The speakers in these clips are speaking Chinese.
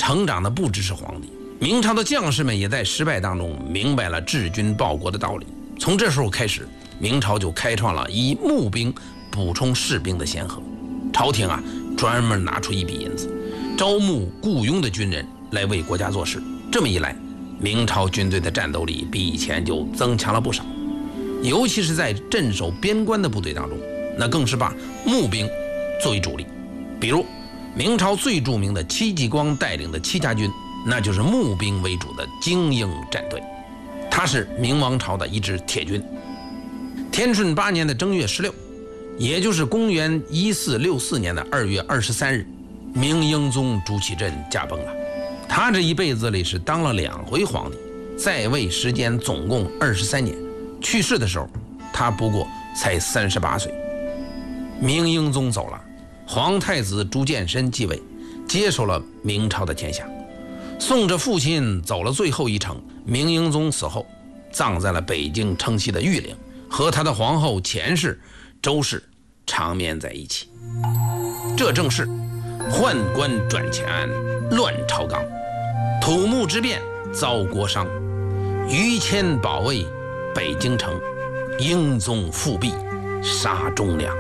成长的不只是皇帝，明朝的将士们也在失败当中明白了治军报国的道理。从这时候开始，明朝就开创了以募兵补充士兵的先河。朝廷专门拿出一笔银子，招募雇佣的军人来为国家做事。这么一来，明朝军队的战斗力比以前就增强了不少，尤其是在镇守边关的部队当中，那更是把募兵作为主力。比如明朝最著名的戚继光带领的戚家军，那就是募兵为主的精英战队，他是明王朝的一支铁军。天顺8年的正月16，也就是公元1464年的2月23日，明英宗朱祁镇驾崩了。他这一辈子里是当了2回皇帝，在位时间总共23年，去世的时候他不过才38岁。明英宗走了，皇太子朱见深继位，接手了明朝的天下。送着父亲走了最后一程，明英宗死后葬在了北京城西的玉陵，和他的皇后钱氏、周氏长眠在一起。这正是宦官转乾，乱朝纲，土木之变遭国伤，于谦保卫北京城，英宗复辟杀忠良。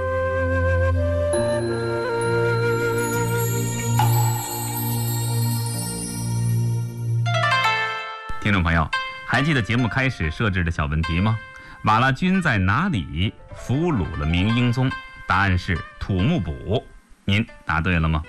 听众朋友，还记得节目开始设置的小问题吗？瓦剌军在哪里俘虏了明英宗？答案是土木堡。您答对了吗？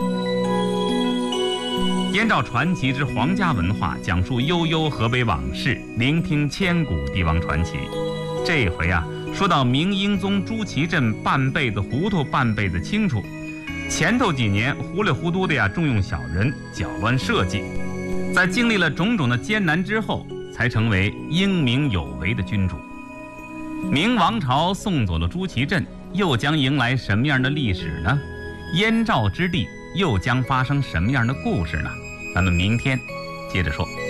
燕赵传奇之皇家文化，讲述悠悠河北往事，聆听千古帝王传奇。这回说到明英宗朱祁镇半辈子糊涂半辈子清楚，前头几年糊里糊涂的重用小人，搅乱社稷，在经历了种种的艰难之后，才成为英明有为的君主。明王朝送走了朱祁镇，又将迎来什么样的历史呢？燕赵之地又将发生什么样的故事呢？咱们明天接着说。